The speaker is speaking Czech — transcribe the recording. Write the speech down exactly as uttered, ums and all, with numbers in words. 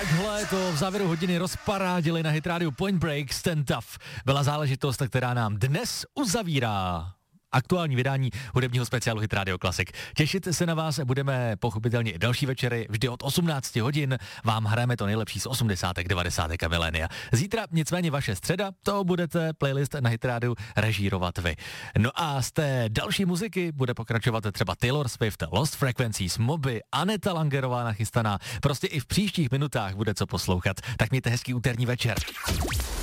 Takhle to v závěru hodiny rozparádili na Hit Radio Point Break. Stand Tough byla záležitost, která nám dnes uzavírá aktuální vydání hudebního speciálu Hit Radio Classic. Těšit se na vás budeme pochopitelně i další večery, vždy od osmnácti hodin. Vám hrajeme to nejlepší z osmdesátek, devadesátek a milénia. Zítra nicméně vaše středa, to budete playlist na Hit Radio režírovat vy. No a z té další muziky bude pokračovat třeba Taylor Swift, Lost Frequencies, Moby, Aneta Langerová nachystaná. Prostě i v příštích minutách bude co poslouchat. Tak mějte hezký úterní večer.